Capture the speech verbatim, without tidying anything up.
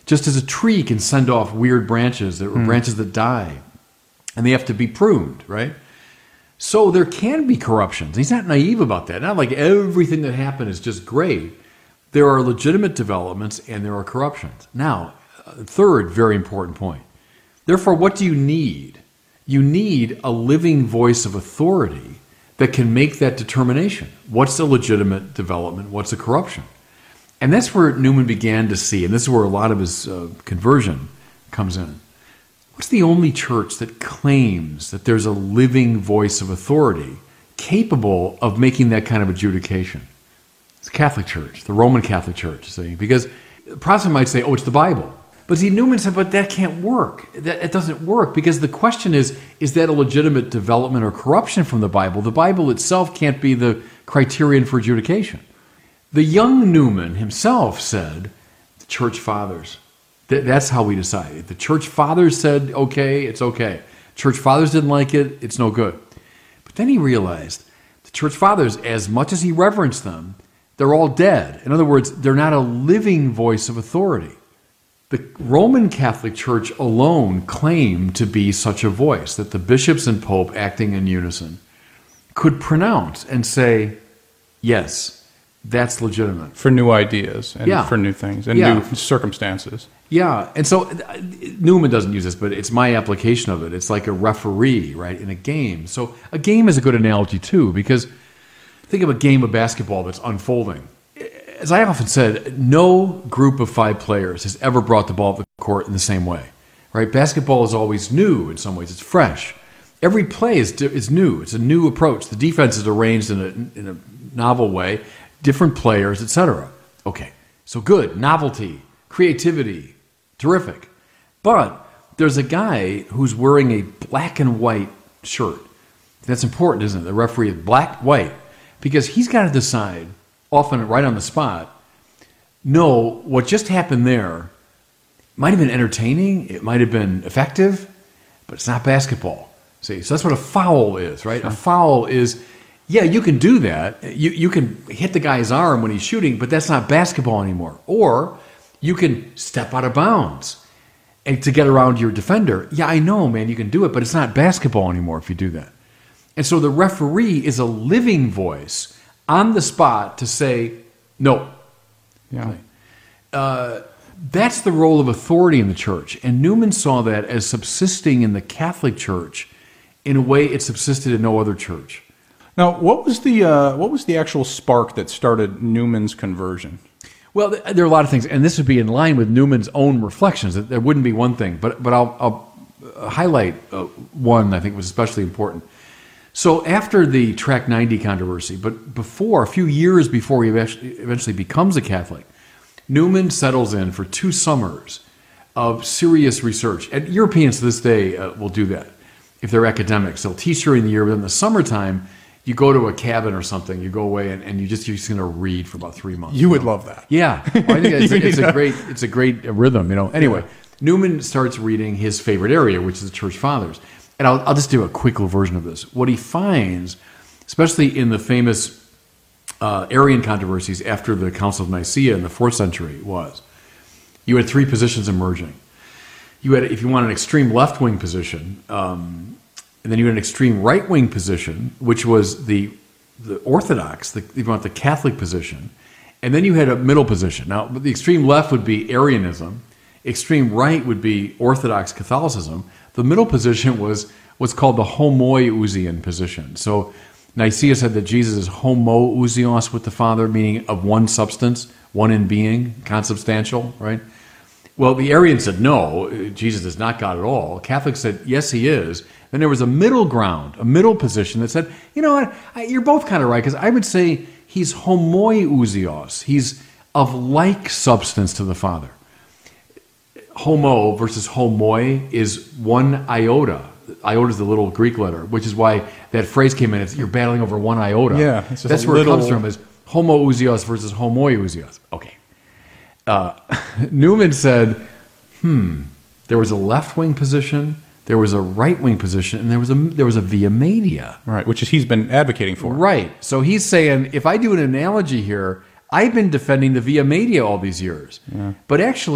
Just as a tree can send off weird branches, or mm. branches that die, and they have to be pruned, right? So there can be corruptions. He's not naive about that. Not like everything that happened is just great. There are legitimate developments and there are corruptions. Now, third very important point. Therefore, what do you need? You need a living voice of authority that can make that determination. What's a legitimate development? What's a corruption? And that's where Newman began to see, and this is where a lot of his uh, conversion comes in. What's the only church that claims that there's a living voice of authority capable of making that kind of adjudication? It's the Catholic Church, the Roman Catholic Church, see? Because the Protestant might say, oh, it's the Bible. But see, Newman said, but that can't work. That it doesn't work, because the question is, is that a legitimate development or corruption from the Bible? The Bible itself can't be the criterion for adjudication. The young Newman himself said, the Church Fathers. Th- that's how we decide. The Church Fathers said, okay, it's okay. Church Fathers didn't like it, it's no good. But then he realized the Church Fathers, as much as he reverenced them, they're all dead. In other words, they're not a living voice of authority. The Roman Catholic Church alone claimed to be such a voice, that the bishops and pope, acting in unison, could pronounce and say, yes, that's legitimate. For new ideas and yeah. for new things and yeah. new circumstances. Yeah, and so uh, Newman doesn't use this, but it's my application of it. It's like a referee, right, in a game. So a game is a good analogy too, because think of a game of basketball that's unfolding. As I often said, no group of five players has ever brought the ball to the court in the same way, right? Basketball is always new in some ways. It's fresh. Every play is is new. It's a new approach. The defense is arranged in a, in a novel way, different players, et cetera. Okay, so good. Novelty, creativity, terrific. But there's a guy who's wearing a black and white shirt. That's important, isn't it? The referee is black, white, because he's got to decide, often right on the spot, no, what just happened there might have been entertaining, it might have been effective, but it's not basketball. See, so that's what a foul is, right? Sure. A foul is, yeah, you can do that. You you can hit the guy's arm when he's shooting, but that's not basketball anymore. Or you can step out of bounds and to get around your defender. Yeah, I know, man, you can do it, but it's not basketball anymore if you do that. And so the referee is a living voice on the spot to say, no. Yeah. Uh, that's the role of authority in the church. And Newman saw that as subsisting in the Catholic Church in a way it subsisted in no other church. Now, what was the uh, what was the actual spark that started Newman's conversion? Well, there are a lot of things, and this would be in line with Newman's own reflections. There wouldn't be one thing, but but I'll, I'll highlight uh, one I think was especially important. So after the Tract ninety controversy, but before, a few years before he eventually becomes a Catholic, Newman settles in for two summers of serious research. And Europeans to this day uh, will do that. If they're academics, they'll teach during the year, but in the summertime, you go to a cabin or something, you go away, and, and you just, you're just going to read for about three months. You, you would know? love that. Yeah. Well, I think it's, a, it's, a great, it's a great rhythm, you know. Anyway, yeah. Newman starts reading his favorite area, which is the Church Fathers. And I'll, I'll just do a quick little version of this. What he finds, especially in the famous uh, Arian controversies after the Council of Nicaea in the fourth century, was you had three positions emerging. You had, if you want, an extreme left-wing position, um, and then you had an extreme right-wing position, which was the the Orthodox, the, if you want, the Catholic position, and then you had a middle position. Now, the extreme left would be Arianism, extreme right would be Orthodox Catholicism. The middle position was what's called the homoousian position. So Nicaea said that Jesus is homoousios with the Father, meaning of one substance, one in being, consubstantial, right? Well, the Arians said, no, Jesus is not God at all. Catholics said, yes, he is. Then there was a middle ground, a middle position that said, you know what, I, you're both kind of right, because I would say he's homoousios. He's of like substance to the Father. Homo versus homoi is one iota. Iota is the little Greek letter, which is why that phrase came in. It's, you're battling over one iota. Yeah, that's where little... it comes from, is homoousios versus homoousios. Okay. Uh, Newman said, hmm, there was a left-wing position, there was a right-wing position, and there was a there was a via media. Right, which is he's been advocating for. Right. So he's saying, if I do an analogy here, I've been defending the via media all these years. Yeah. But actually,